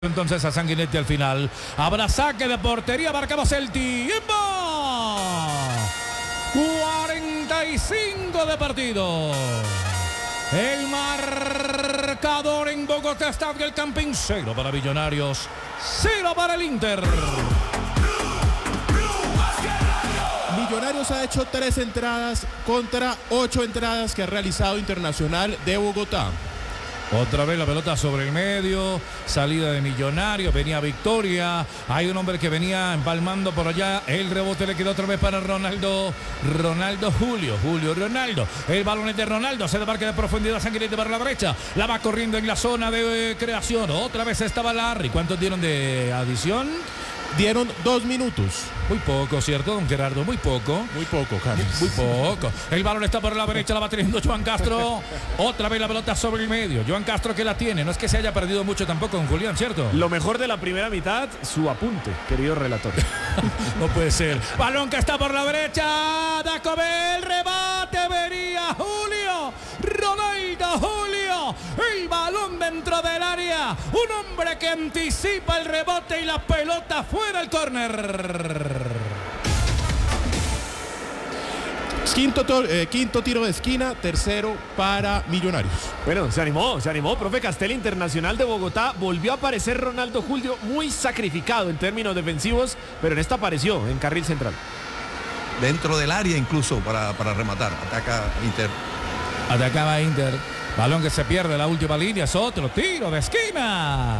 Entonces a Sanguinetti al final. Habrá saque de portería, marcamos el tiempo. 45 de partido. El marcador en Bogotá, Estadio El Campín, 0 para Millonarios, 0 para el Inter. Millonarios ha hecho 3 entradas contra 8 entradas que ha realizado Internacional de Bogotá. Otra vez la pelota sobre el medio, salida de Millonarios, venía Victoria, hay un hombre que venía empalmando por allá, el rebote le quedó otra vez para Ronaldo Julio, el balón es de Ronaldo, se demarca de profundidad, Sanguinetti para la derecha, la va corriendo en la zona de creación, otra vez estaba Larry. ¿Cuántos dieron de adición? Dieron 2 minutos. Muy poco, ¿cierto, don Gerardo? Muy poco. Muy poco, Carlos. Muy poco. El balón está por la derecha, la va teniendo Joan Castro. Otra vez la pelota sobre el medio. Joan Castro que la tiene. No es que se haya perdido mucho tampoco con Julián, ¿cierto? Lo mejor de la primera mitad, su apunte, querido relator. No puede ser. Balón que está por la derecha. Dacobel, rebate, venía Julio. Ronaldo Julio. El balón dentro del área. Un hombre que anticipa el rebote y la pelota fuera el córner. Quinto tiro de esquina, tercero para Millonarios. Bueno, se animó, profe Castel. Internacional de Bogotá, volvió a aparecer Ronaldo Julio, muy sacrificado en términos defensivos, pero en esta apareció en carril central. Dentro del área incluso para rematar, ataca Inter. Atacaba Inter, balón que se pierde, la última línea, es otro tiro de esquina.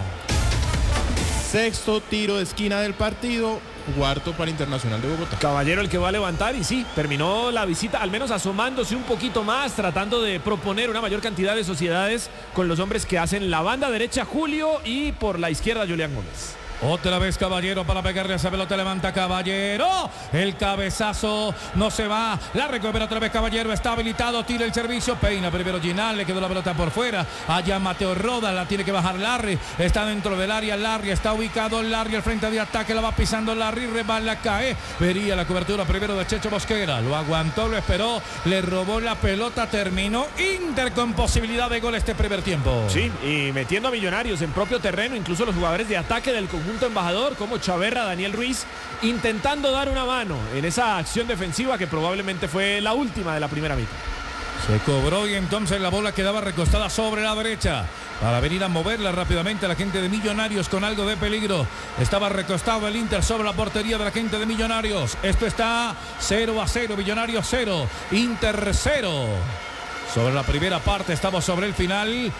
Sexto tiro de esquina del partido, cuarto para Internacional de Bogotá. Caballero el que va a levantar y sí, terminó la visita al menos asomándose un poquito más, tratando de proponer una mayor cantidad de sociedades con los hombres que hacen la banda derecha Julio y por la izquierda Julián Gómez. Otra vez Caballero para pegarle a esa pelota, levanta Caballero, el cabezazo no se va, la recupera otra vez Caballero, está habilitado, tira el servicio, peina primero Ginal, le quedó la pelota por fuera, allá Mateo Roda, la tiene que bajar Larry, está dentro del área, Larry está ubicado, Larry al frente de ataque, la va pisando Larry, rebala, cae, vería la cobertura primero de Checho Mosquera, lo aguantó, lo esperó, le robó la pelota, terminó Inter con posibilidad de gol este primer tiempo. Sí, y metiendo a Millonarios en propio terreno, incluso los jugadores de ataque del conjunto embajador como Chaverra, Daniel Ruiz, intentando dar una mano en esa acción defensiva que probablemente fue la última de la primera mitad. Se cobró y entonces la bola quedaba recostada sobre la derecha para venir a moverla rápidamente la gente de Millonarios con algo de peligro. Estaba recostado el Inter sobre la portería de la gente de Millonarios. Esto está 0-0, Millonarios 0, Inter 0. Sobre la primera parte, estamos sobre el final.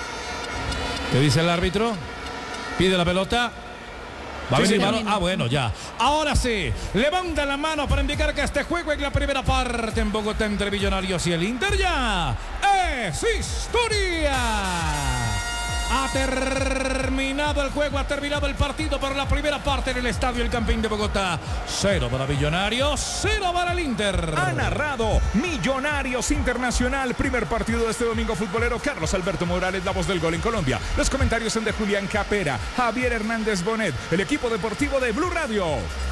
¿Qué dice el árbitro? Pide la pelota. Va a venir mano. Bueno, ya. Ahora sí, levanta la mano para indicar que este juego es la primera parte en Bogotá entre Millonarios y el Inter. Ya es historia. Ha terminado el juego, ha terminado el partido por la primera parte en el Estadio El Campín de Bogotá. 0 para Millonarios, 0 para el Inter. Ha narrado Millonarios Internacional, primer partido de este domingo futbolero. Carlos Alberto Morales, la voz del gol en Colombia. Los comentarios son de Julián Capera, Javier Hernández Bonet, el equipo deportivo de Blue Radio.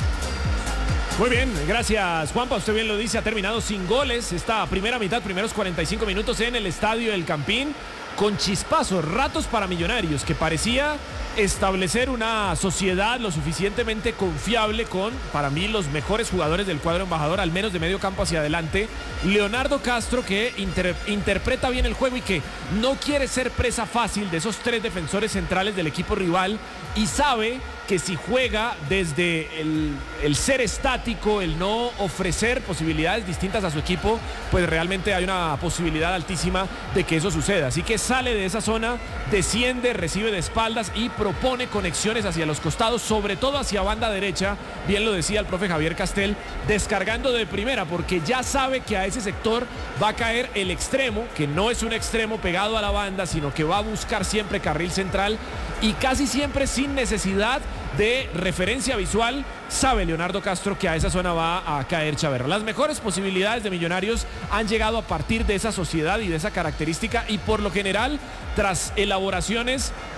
Muy bien, gracias Juanpa, usted bien lo dice, ha terminado sin goles esta primera mitad, primeros 45 minutos en el Estadio El Campín, con chispazos, ratos para Millonarios, que parecía establecer una sociedad lo suficientemente confiable con, para mí, los mejores jugadores del cuadro embajador, al menos de medio campo hacia adelante. Leonardo Castro, que interpreta bien el juego y que no quiere ser presa fácil de esos 3 defensores centrales del equipo rival, y sabe que si juega desde el ser estático, el no ofrecer posibilidades distintas a su equipo, pues realmente hay una posibilidad altísima de que eso suceda. Así que sale de esa zona, desciende, recibe de espaldas y propone conexiones hacia los costados, sobre todo hacia banda derecha, bien lo decía el profe Javier Castel, descargando de primera, porque ya sabe que a ese sector va a caer el extremo, que no es un extremo pegado a la banda, sino que va a buscar siempre carril central y casi siempre sin necesidad de referencia visual, sabe Leonardo Castro que a esa zona va a caer Chaverra. Las mejores posibilidades de Millonarios han llegado a partir de esa sociedad y de esa característica, y por lo general, tras elaboraciones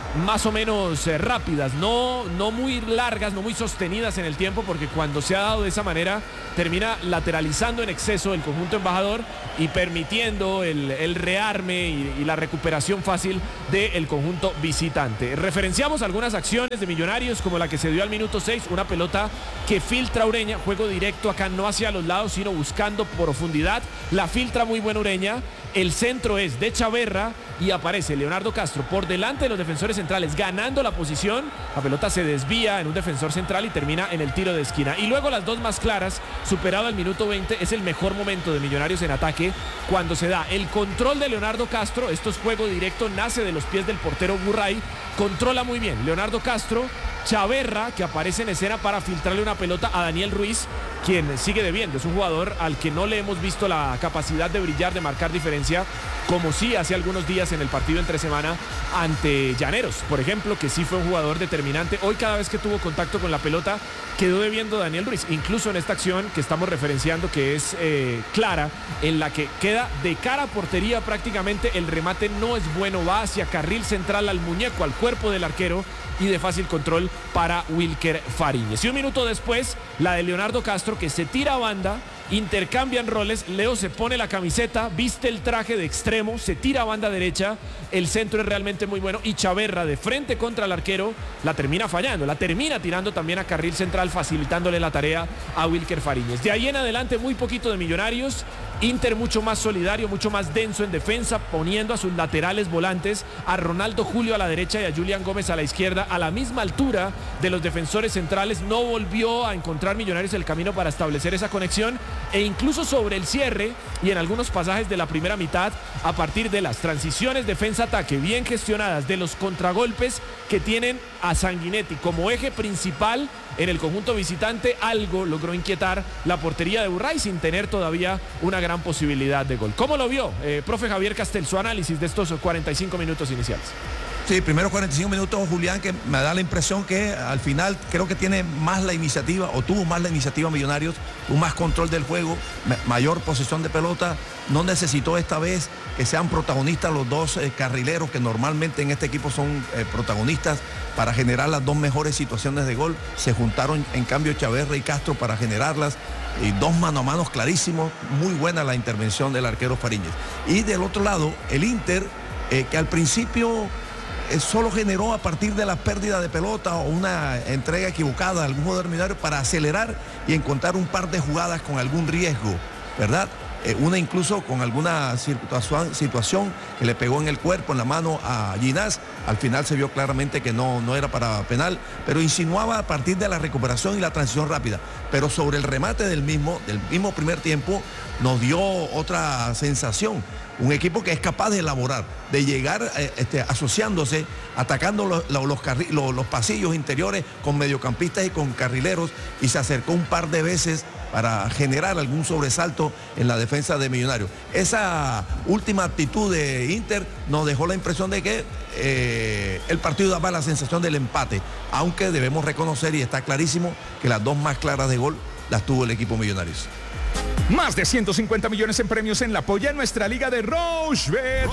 más o menos rápidas, no muy largas, no muy sostenidas en el tiempo, porque cuando se ha dado de esa manera termina lateralizando en exceso el conjunto embajador y permitiendo el rearme y la recuperación fácil del conjunto visitante. Referenciamos algunas acciones de Millonarios, como la que se dio al minuto 6, una pelota que filtra Ureña, juego directo acá, no hacia los lados, sino buscando profundidad, la filtra muy buena Ureña, el centro es de Chaverra y aparece Leonardo Castro por delante de los defensores centrales, ganando la posición, la pelota se desvía en un defensor central y termina en el tiro de esquina. Y luego las dos más claras, superado al minuto 20, es el mejor momento de Millonarios en ataque, cuando se da el control de Leonardo Castro, esto es juego directo, nace de los pies del portero Burray, controla muy bien Leonardo Castro, Chaverra, que aparece en escena para filtrarle una pelota a Daniel Ruiz, quien sigue debiendo, es un jugador al que no le hemos visto la capacidad de brillar, de marcar diferencia, como sí hace algunos días en el partido entre semana ante Llaneros, por ejemplo, que sí fue un jugador determinante. Hoy cada vez que tuvo contacto con la pelota quedó debiendo Daniel Ruiz, incluso en esta acción que estamos referenciando, que es clara, en la que queda de cara a portería prácticamente, el remate no es bueno, va hacia carril central, al muñeco, al cuerpo del arquero, y de fácil control para Wilker Fariñez. Y un minuto después, la de Leonardo Castro, que se tira a banda, intercambian roles, Leo se pone la camiseta, viste el traje de extremo, se tira a banda derecha, el centro es realmente muy bueno y Chaverra de frente contra el arquero la termina fallando, la termina tirando también a carril central, facilitándole la tarea a Wilker Fariñez. De ahí en adelante muy poquito de Millonarios, Inter mucho más solidario, mucho más denso en defensa, poniendo a sus laterales volantes, a Ronaldo Julio a la derecha y a Julián Gómez a la izquierda, a la misma altura de los defensores centrales. No volvió a encontrar Millonarios el camino para establecer esa conexión, e incluso sobre el cierre y en algunos pasajes de la primera mitad, a partir de las transiciones defensa-ataque bien gestionadas, de los contragolpes que tienen a Sanguinetti como eje principal en el conjunto visitante, algo logró inquietar la portería de Burray sin tener todavía una gran posibilidad de gol. ¿Cómo lo vio, profe Javier Castel, su análisis de estos 45 minutos iniciales? Sí, primeros 45 minutos, Julián, que me da la impresión que al final creo que tiene más la iniciativa, o tuvo más la iniciativa Millonarios, un más control del juego, mayor posesión de pelota. No necesitó esta vez que sean protagonistas los dos carrileros, que normalmente en este equipo son protagonistas para generar las dos mejores situaciones de gol. Se juntaron en cambio Chaverra y Castro para generarlas. Y dos mano a mano clarísimos, muy buena la intervención del arquero Fariñez. Y del otro lado, el Inter, que al principio solo generó a partir de la pérdida de pelota o una entrega equivocada a algún jugador Millonario para acelerar y encontrar un par de jugadas con algún riesgo, ¿verdad? Una incluso con alguna situación que le pegó en el cuerpo, en la mano a Ginás. Al final se vio claramente que no era para penal, pero insinuaba a partir de la recuperación y la transición rápida. Pero sobre el remate del mismo primer tiempo nos dio otra sensación. Un equipo que es capaz de elaborar, de llegar asociándose, atacando los pasillos interiores con mediocampistas y con carrileros, y se acercó un par de veces para generar algún sobresalto en la defensa de Millonarios. Esa última actitud de Inter nos dejó la impresión de que el partido daba la sensación del empate, aunque debemos reconocer, y está clarísimo, que las dos más claras de gol las tuvo el equipo Millonarios. Más de 150 millones en premios en la polla en nuestra liga de Rochebet.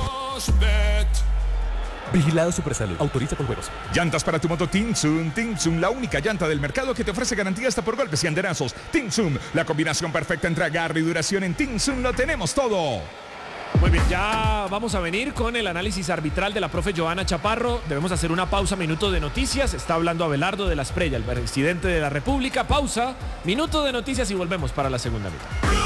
Vigilado Supersalud. Autoriza con juegos. Llantas para tu moto Tinsun. Tinsun, la única llanta del mercado que te ofrece garantía hasta por golpes y andenazos. Tinsun, la combinación perfecta entre agarre y duración. En Tinsun lo tenemos todo. Muy bien, ya vamos a venir con el análisis arbitral de la profe Joana Chaparro. Debemos hacer una pausa, minuto de noticias. Está hablando Abelardo de la Esprella, el presidente de la República. Pausa, minuto de noticias y volvemos para la segunda mitad.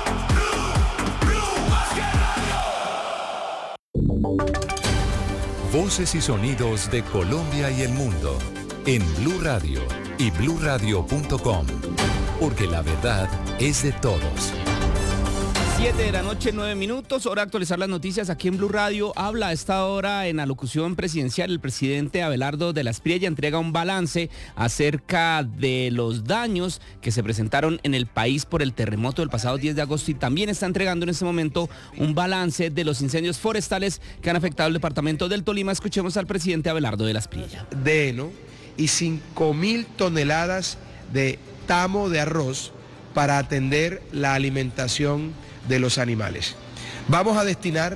Voces y sonidos de Colombia y el mundo en Blue Radio y bluradio.com, porque la verdad es de todos. 7 de la noche, 9 minutos, hora de actualizar las noticias aquí en Blue Radio. Habla a esta hora en alocución presidencial el presidente Abelardo de la Espriella, entrega un balance acerca de los daños que se presentaron en el país por el terremoto del pasado 10 de agosto y también está entregando en este momento un balance de los incendios forestales que han afectado el departamento del Tolima. Escuchemos al presidente Abelardo de la Espriella. De heno y 5.000 toneladas de tamo de arroz para atender la alimentación de los animales. Vamos a destinar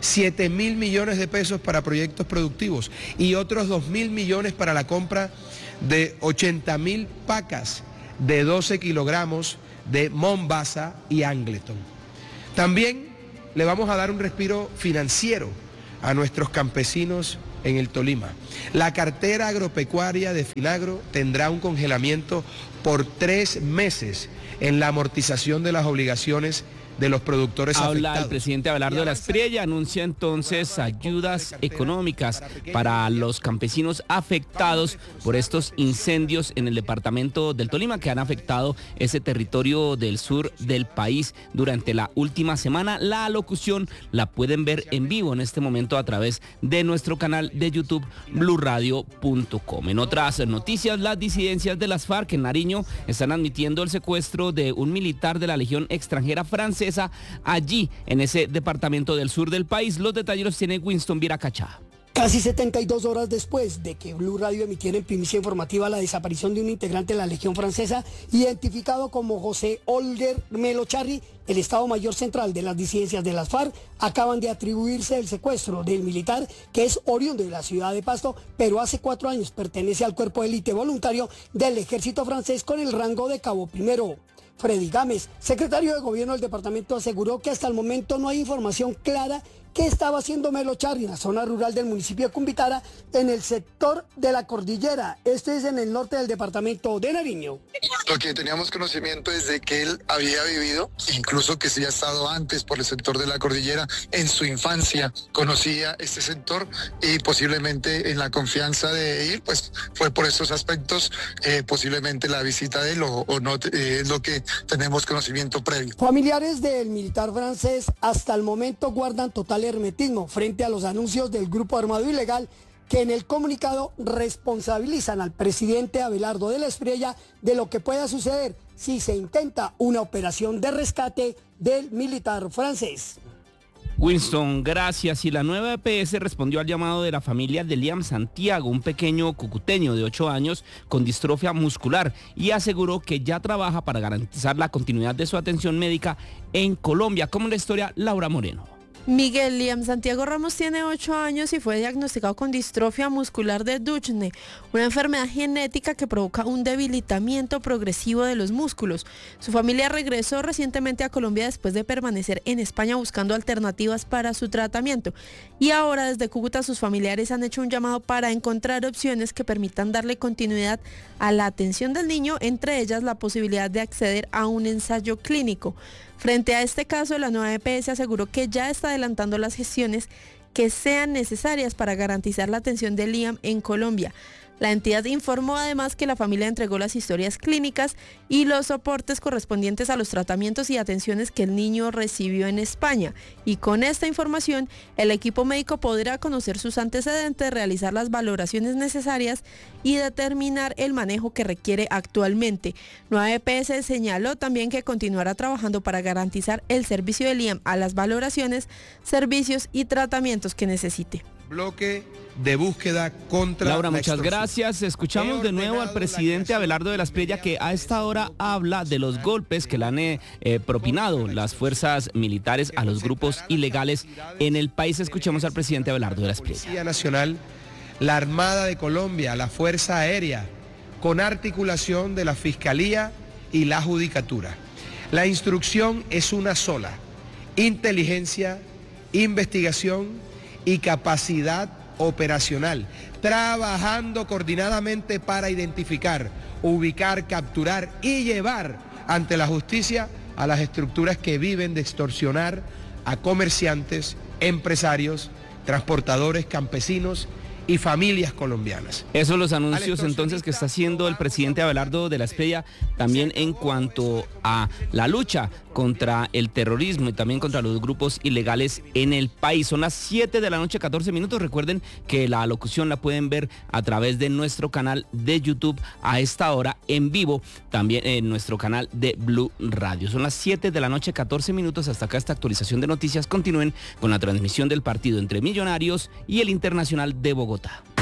7.000 millones de pesos para proyectos productivos y otros 2.000 millones para la compra de 80.000 pacas de 12 kilogramos de Mombasa y Angleton. También le vamos a dar un respiro financiero a nuestros campesinos en el Tolima. La cartera agropecuaria de Finagro tendrá un congelamiento por 3 meses en la amortización de las obligaciones de los productores afectados. Habla el presidente Abelardo de la Espriella, anuncia entonces ayudas económicas para los campesinos afectados por estos incendios en el departamento del Tolima que han afectado ese territorio del sur del país durante la última semana. La alocución la pueden ver en vivo en este momento a través de nuestro canal de YouTube blurradio.com. En otras noticias, las disidencias de las FARC en Nariño están admitiendo el secuestro de un militar de la Legión Extranjera Francesa allí en ese departamento del sur del país. Los detalles los tiene Winston Viracachá. Casi 72 horas después de que Blue Radio emitiera en primicia informativa la desaparición de un integrante de la Legión Francesa, identificado como José Olger Melocharri, el Estado Mayor Central de las disidencias de las FARC acaban de atribuirse el secuestro del militar, que es oriundo de la ciudad de Pasto, pero hace 4 años pertenece al cuerpo de élite voluntario del ejército francés con el rango de cabo primero. Freddy Gámez, secretario de Gobierno del departamento, aseguró que hasta el momento no hay información clara qué estaba haciendo Melocharri en la zona rural del municipio de Cumbitara, en el sector de la cordillera. Este es en el norte del departamento de Nariño. Lo que teníamos conocimiento es de que él había vivido, incluso que sí ha estado antes por el sector de la cordillera, en su infancia conocía este sector y posiblemente en la confianza de ir, pues fue por estos aspectos, posiblemente la visita de él o no, es lo que tenemos conocimiento previo. Familiares del militar francés hasta el momento guardan total hermetismo frente a los anuncios del grupo armado ilegal que en el comunicado responsabilizan al presidente Abelardo de la Espriella de lo que pueda suceder si se intenta una operación de rescate del militar francés. Winston, gracias. Y la nueva EPS respondió al llamado de la familia de Liam Santiago, un pequeño cucuteño de 8 años con distrofia muscular, y aseguró que ya trabaja para garantizar la continuidad de su atención médica en Colombia. Como en la historia, Laura Moreno. Miguel Liam Santiago Ramos tiene 8 años y fue diagnosticado con distrofia muscular de Duchenne, una enfermedad genética que provoca un debilitamiento progresivo de los músculos. Su familia regresó recientemente a Colombia después de permanecer en España buscando alternativas para su tratamiento. Y ahora desde Cúcuta sus familiares han hecho un llamado para encontrar opciones que permitan darle continuidad a la atención del niño, entre ellas la posibilidad de acceder a un ensayo clínico. Frente a este caso, la nueva EPS aseguró que ya está adelantando las gestiones que sean necesarias para garantizar la atención de Liam en Colombia. La entidad informó además que la familia entregó las historias clínicas y los soportes correspondientes a los tratamientos y atenciones que el niño recibió en España. Y con esta información, el equipo médico podrá conocer sus antecedentes, realizar las valoraciones necesarias y determinar el manejo que requiere actualmente. Nueva EPS señaló también que continuará trabajando para garantizar el servicio de Liam a las valoraciones, servicios y tratamientos que necesite. Bloque de búsqueda contra Laura, la muchas extorsión. Gracias. Escuchamos de nuevo al presidente Abelardo de la Espriella, que a esta hora habla de los golpes que le han propinado las fuerzas militares a los grupos ilegales en el país. Escuchemos al presidente Abelardo de la Espriella. La Policía Nacional, la Armada de Colombia, la Fuerza Aérea, con articulación de la Fiscalía y la Judicatura. La instrucción es una sola: inteligencia, investigación y capacidad operacional, trabajando coordinadamente para identificar, ubicar, capturar y llevar ante la justicia a las estructuras que viven de extorsionar a comerciantes, empresarios, transportadores, campesinos y familias colombianas. Esos son los anuncios entonces que está haciendo el presidente Abelardo de la Espriella también en cuanto a la lucha contra el terrorismo y también contra los grupos ilegales en el país. Son las 7 de la noche, 14 minutos. Recuerden que la alocución la pueden ver a través de nuestro canal de YouTube a esta hora en vivo, también en nuestro canal de Blue Radio. Son las 7 de la noche, 14 minutos. Hasta acá esta actualización de noticias. Continúen con la transmisión del partido entre Millonarios y el Internacional de Bogotá.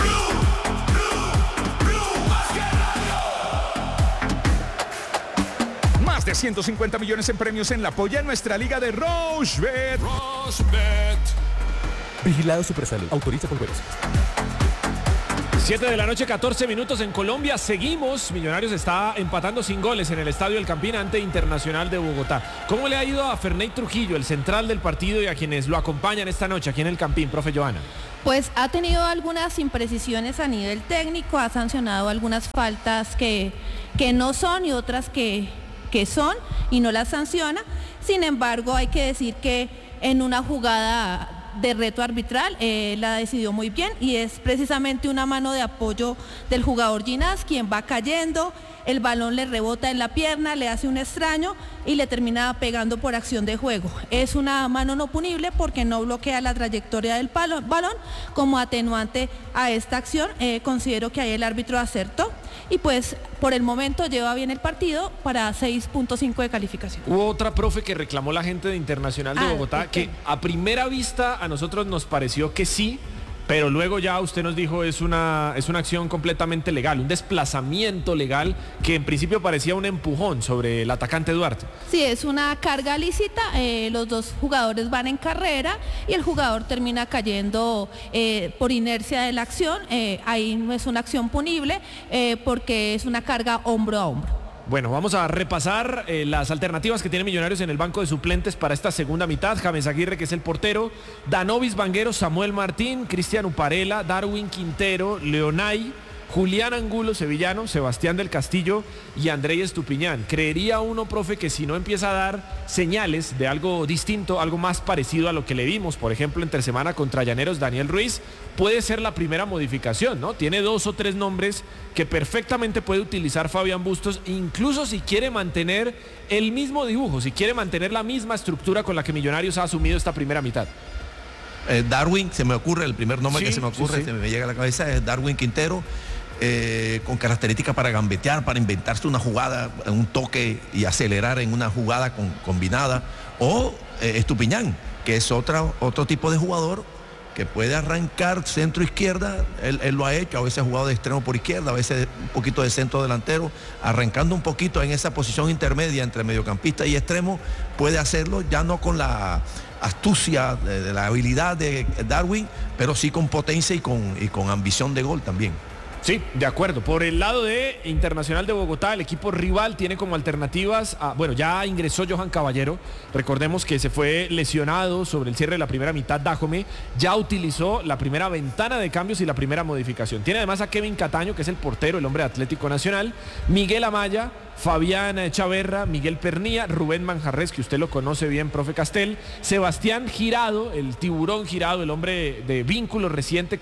Más de 150 millones en premios en la polla en nuestra liga de Rochebet. Vigilado Supersalud. Autoriza con juegos. 7 de la noche, 14 minutos en Colombia. Seguimos. Millonarios está empatando sin goles en el Estadio El Campín ante Internacional de Bogotá. ¿Cómo le ha ido a Ferney Trujillo, el central del partido, y a quienes lo acompañan esta noche aquí en El Campín, profe Johanna? Pues ha tenido algunas imprecisiones a nivel técnico, ha sancionado algunas faltas que no son y otras que son y no las sanciona. Sin embargo, hay que decir que en una jugada de reto arbitral la decidió muy bien y es precisamente una mano de apoyo del jugador Ginás, quien va cayendo, el balón le rebota en la pierna, le hace un extraño y le termina pegando por acción de juego. Es una mano no punible porque no bloquea la trayectoria del balón. Como atenuante a esta acción, considero que ahí el árbitro acertó y pues por el momento lleva bien el partido para 6.5 de calificación. Hubo otra, profe, que reclamó la gente de Internacional de Bogotá, que a primera vista a nosotros nos pareció que sí, pero luego ya usted nos dijo es una acción completamente legal, un desplazamiento legal que en principio parecía un empujón sobre el atacante Duarte. Sí, es una carga lícita, los dos jugadores van en carrera y el jugador termina cayendo por inercia de la acción, ahí no es una acción punible porque es una carga hombro a hombro. Bueno, vamos a repasar las alternativas que tiene Millonarios en el banco de suplentes para esta segunda mitad. James Aguirre, que es el portero, Danovis Vanguero, Samuel Martín, Cristian Uparela, Darwin Quintero, Leonay, Julián Angulo, sevillano, Sebastián del Castillo y Andrei Estupiñán. Creería uno, profe, que si no empieza a dar señales de algo distinto, algo más parecido a lo que le vimos, por ejemplo, entre semana contra Llaneros, Daniel Ruiz, puede ser la primera modificación, ¿no? Tiene 2 o 3 nombres que perfectamente puede utilizar Fabián Bustos, incluso si quiere mantener el mismo dibujo, si quiere mantener la misma estructura con la que Millonarios ha asumido esta primera mitad. Darwin, se me ocurre, el primer nombre que se me ocurre, se me llega a la cabeza es Darwin Quintero, con características para gambetear, para inventarse una jugada, un toque y acelerar en una jugada combinada, o Estupiñán, que es otro tipo de jugador que puede arrancar centro-izquierda, él lo ha hecho, a veces ha jugado de extremo por izquierda, a veces un poquito de centro delantero, arrancando un poquito en esa posición intermedia entre mediocampista y extremo, puede hacerlo, ya no con la astucia, de la habilidad de Darwin, pero sí con potencia y con ambición de gol también. Sí, de acuerdo. Por el lado de Internacional de Bogotá, el equipo rival tiene como alternativas, bueno, ya ingresó Johan Caballero, recordemos que se fue lesionado sobre el cierre de la primera mitad Dájome, ya utilizó la primera ventana de cambios y la primera modificación. Tiene además a Kevin Cataño, que es el portero, el hombre de Atlético Nacional, Miguel Amaya, Fabián Chaverra, Miguel Pernía, Rubén Manjarres, que usted lo conoce bien, profe Castel, Sebastián Girado, el tiburón Girado, el hombre de vínculo reciente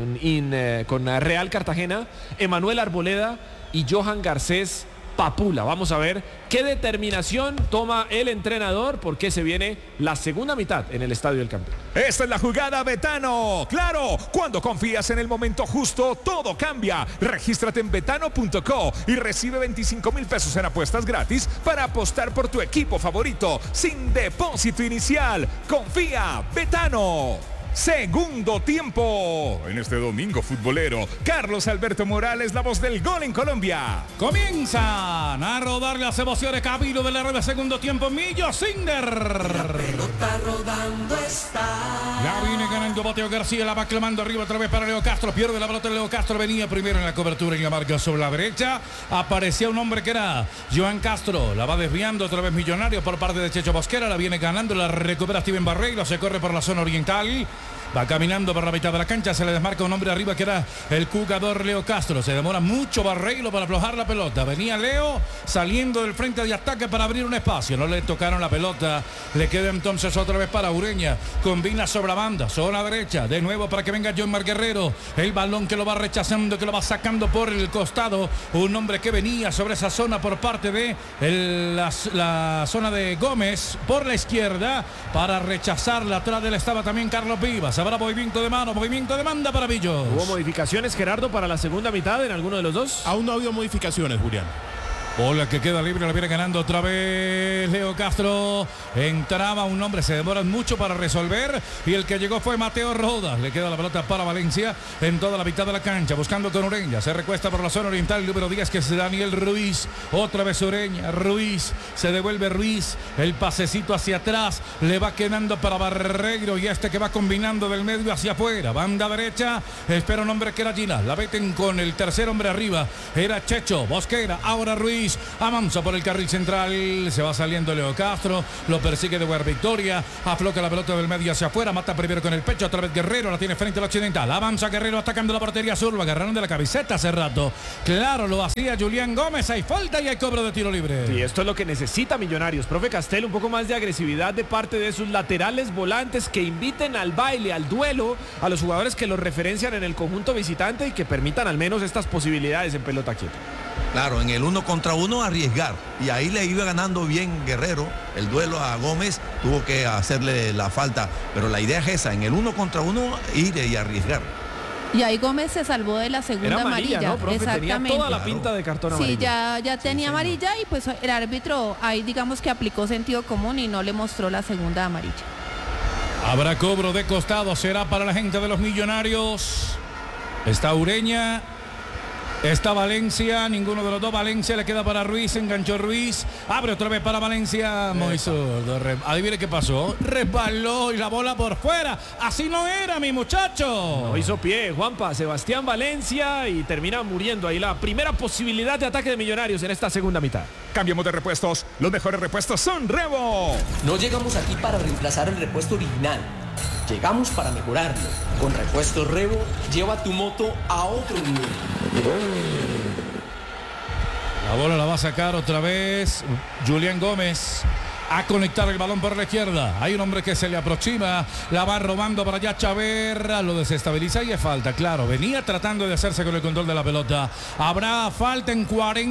con Real Cartagena, Emanuel Arboleda y Johan Garcés Papula. Vamos a ver qué determinación toma el entrenador, porque se viene la segunda mitad en el Estadio del Campín. Esta es la jugada, Betano. Claro, cuando confías en el momento justo, todo cambia. Regístrate en betano.co y recibe 25,000 pesos en apuestas gratis para apostar por tu equipo favorito sin depósito inicial. Confía, Betano. Segundo tiempo. En este domingo futbolero, Carlos Alberto Morales, la voz del gol en Colombia. Comienzan a rodar las emociones. Camino de la red de segundo tiempo. Millo Cinder. La pelota rodando está. La viene ganando Mateo García. La va clamando arriba otra vez para Leo Castro. Pierde la pelota. Leo Castro venía primero en la cobertura y la marca sobre la derecha. Aparecía un hombre que era Johan Castro. La va desviando otra vez Millonario por parte de Checho Bosquera. La viene ganando. La recupera Steven Barreiro. Se corre por la zona oriental. Va caminando por la mitad de la cancha, se le desmarca un hombre arriba que era el jugador Leo Castro. Se demora mucho Barreiro para aflojar la pelota. Venía Leo saliendo del frente de ataque para abrir un espacio. No le tocaron la pelota. Le queda entonces otra vez para Ureña. Combina sobre la banda, zona derecha. De nuevo para que venga John Mar Guerrero. El balón que lo va rechazando, que lo va sacando por el costado. Un hombre que venía sobre esa zona por parte de la zona de Gómez por la izquierda para rechazarla. Atrás de él estaba también Carlos Vivas. Habrá movimiento de mano, movimiento de banda para Millos. ¿Hubo modificaciones, Gerardo, para la segunda mitad en alguno de los dos? Aún no ha habido modificaciones, Julián. Bola que queda libre, la viene ganando otra vez Leo Castro. Entraba un hombre, se demoran mucho para resolver. Y el que llegó fue Mateo Rodas. Le queda la pelota para Valencia en toda la mitad de la cancha. Buscando con Ureña. Se recuesta por la zona oriental el número 10 que es Daniel Ruiz. Otra vez Ureña. Ruiz. Se devuelve Ruiz. El pasecito hacia atrás. Le va quedando para Barreiro. Y este que va combinando del medio hacia afuera. Banda derecha. Espera un hombre que era Gina. La meten con el tercer hombre arriba. Era Checho. Bosquera. Ahora Ruiz. Avanza por el carril central. Se va saliendo Leo Castro. Lo persigue de Guer Victoria. Afloca la pelota del medio hacia afuera. Mata primero con el pecho. Otra vez Guerrero. La tiene frente al occidental. Avanza Guerrero atacando la portería sur. Lo agarraron de la camiseta hace rato. Claro, lo hacía Julián Gómez. Hay falta y hay cobro de tiro libre. Y esto es lo que necesita Millonarios. Profe Castel, un poco más de agresividad de parte de sus laterales volantes que inviten al baile, al duelo, a los jugadores que los referencian en el conjunto visitante y que permitan al menos estas posibilidades en pelota quieta. Claro, en el 1 contra 1 arriesgar. Y ahí le iba ganando bien Guerrero. El duelo a Gómez tuvo que hacerle la falta. Pero la idea es esa, en el 1 contra 1 ir y arriesgar. Y ahí Gómez se salvó de la segunda amarilla, ¿no, profe? Exactamente. Tenía toda la pinta de cartón amarillo. Sí, ya tenía amarilla y pues el árbitro ahí digamos que aplicó sentido común y no le mostró la segunda amarilla. Habrá cobro de costado, será para la gente de los Millonarios. Está Ureña. Está Valencia, ninguno de los dos. Valencia le queda para Ruiz, enganchó Ruiz. Abre otra vez para Valencia. Moisurdo. Adivine qué pasó. Resbaló y la bola por fuera. Así no era, mi muchacho. No hizo pie, Juanpa. Sebastián Valencia y termina muriendo ahí la primera posibilidad de ataque de Millonarios en esta segunda mitad. Cambiamos de repuestos. Los mejores repuestos son Revo. No llegamos aquí para reemplazar el repuesto original. Llegamos para mejorarlo. Con Repuestos Revo, lleva tu moto a otro nivel. La bola la va a sacar otra vez Julián Gómez. A conectar el balón por la izquierda. Hay un hombre que se le aproxima. La va robando para allá Chaverra. Lo desestabiliza y es falta, claro. Venía tratando de hacerse con el control de la pelota. Habrá falta en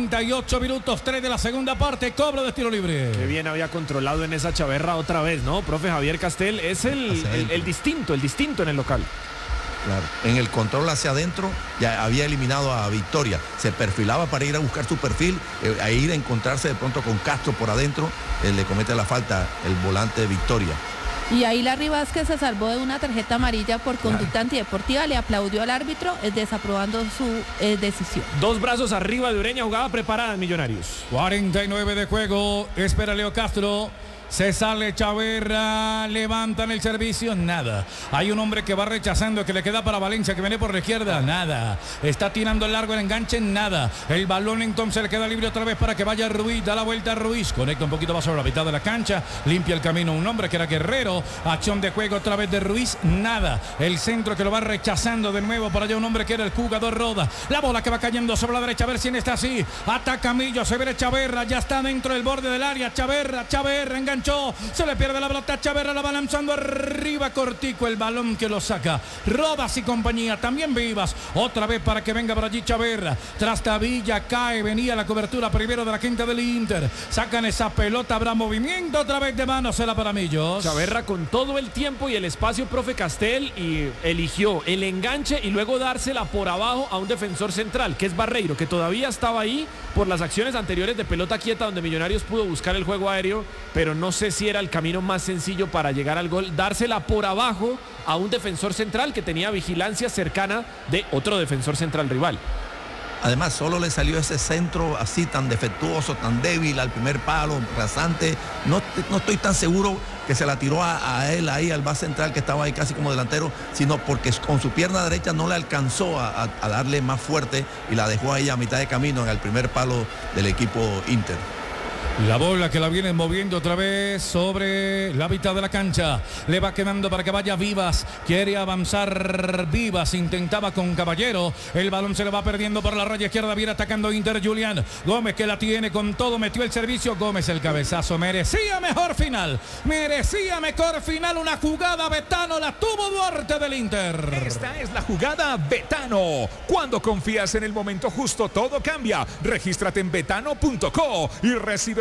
48 minutos, 3 de la segunda parte. Cobro de tiro libre. Qué bien había controlado en esa Chaverra otra vez, ¿no? Profe Javier Castel es el distinto en el local. Claro. En el control hacia adentro ya había eliminado a Victoria. Se perfilaba para ir a buscar su perfil, a ir a encontrarse de pronto con Castro por adentro. Le comete la falta el volante de Victoria. Y ahí Larry Vázquez se salvó de una tarjeta amarilla por conducta antideportiva. Le aplaudió al árbitro, desaprobando su decisión. Dos brazos arriba de Ureña, jugada preparada en Millonarios. 49 de juego. Espera Leo Castro. Se sale Chaverra, levantan el servicio, nada. Hay un hombre que va rechazando, que le queda para Valencia, que viene por la izquierda, nada. Está tirando el largo, el enganche, nada. El balón entonces le queda libre otra vez para que vaya Ruiz, da la vuelta a Ruiz, conecta un poquito más sobre la mitad de la cancha, limpia el camino un hombre que era Guerrero, acción de juego otra vez de Ruiz, nada. El centro que lo va rechazando de nuevo para allá un hombre que era el jugador Roda. La bola que va cayendo sobre la derecha, a ver si en esta así. Ataca Millo, se ve Chaverra, ya está dentro del borde del área. Chaverra, engancha. Se le pierde la pelota, Chaverra la va lanzando arriba, cortico el balón que lo saca Rodas y compañía, también Vivas, otra vez para que venga por allí Chaverra, Trastavilla cae, venía la cobertura primero de la gente del Inter, sacan esa pelota, habrá movimiento otra vez de mano, se la para Millos. Chaverra con todo el tiempo y el espacio, profe Castel, y eligió el enganche y luego dársela por abajo a un defensor central, que es Barreiro, que todavía estaba ahí por las acciones anteriores de pelota quieta donde Millonarios pudo buscar el juego aéreo, pero no sé si era el camino más sencillo para llegar al gol, dársela por abajo a un defensor central que tenía vigilancia cercana de otro defensor central rival. Además, solo le salió ese centro así tan defectuoso, tan débil al primer palo, rasante. No estoy tan seguro que se la tiró a él ahí, al base central que estaba ahí casi como delantero, sino porque con su pierna derecha no le alcanzó a darle más fuerte y la dejó ahí a mitad de camino en el primer palo del equipo Inter. La bola que la vienen moviendo otra vez sobre la mitad de la cancha. Le va quedando para que vaya Vivas. Quiere avanzar Vivas. Intentaba con Caballero. El balón se le va perdiendo por la raya izquierda. Viene atacando Inter Julián. Gómez que la tiene con todo. Metió el servicio. Gómez el cabezazo. Merecía mejor final. Merecía mejor final. Una jugada Betano. La tuvo Duarte del Inter. Esta es la jugada Betano. Cuando confías en el momento justo, todo cambia. Regístrate en betano.co y recibe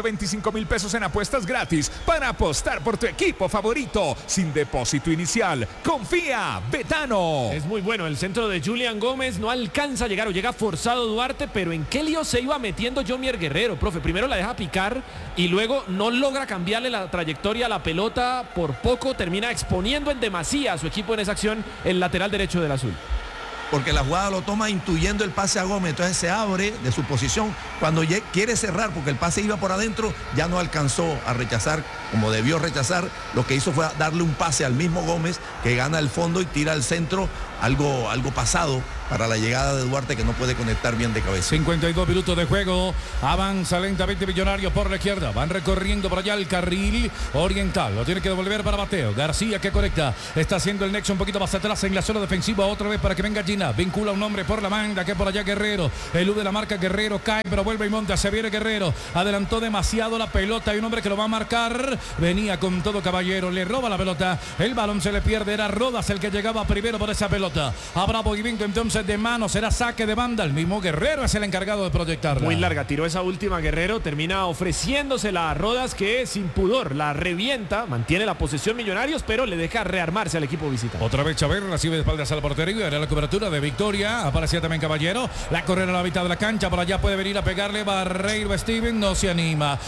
Recibe 25.000 pesos en apuestas gratis para apostar por tu equipo favorito sin depósito inicial. Confía, Betano. Es muy bueno. El centro de Julián Gómez no alcanza a llegar o llega forzado Duarte, pero ¿en qué lío se iba metiendo Jomier Guerrero, profe? Primero la deja picar y luego no logra cambiarle la trayectoria a la pelota. Por poco termina exponiendo en demasía a su equipo en esa acción, el lateral derecho del azul. Porque la jugada lo toma intuyendo el pase a Gómez, entonces se abre de su posición. Cuando quiere cerrar, porque el pase iba por adentro, ya no alcanzó a rechazar como debió rechazar. Lo que hizo fue darle un pase al mismo Gómez, que gana el fondo y tira al centro, algo pasado para la llegada de Duarte, que no puede conectar bien de cabeza. 52 minutos de juego, avanza lentamente Millonarios por la izquierda, van recorriendo por allá el carril oriental, lo tiene que devolver para Mateo García, que conecta, está haciendo el nexo un poquito más atrás en la zona defensiva, otra vez para que venga Gina, vincula un hombre por la banda, que por allá Guerrero, elude la marca Guerrero, cae, pero vuelve y monta, se viene Guerrero, adelantó demasiado la pelota, hay un hombre que lo va a marcar, venía con todo Caballero, le roba la pelota, el balón se le pierde, era Rodas el que llegaba primero por esa pelota, habrá movimiento entonces de mano, será saque de banda, el mismo Guerrero es el encargado de proyectarla. Muy larga, tiró esa última Guerrero, termina ofreciéndosela a Rodas, que sin pudor la revienta, mantiene la posesión Millonarios, pero le deja rearmarse al equipo visitante. Otra vez Chávez recibe de espaldas a la portería y hará la cobertura de Victoria, aparecía también Caballero, la correr a la mitad de la cancha, por allá puede venir a pegarle Barreiro, Steven no se anima,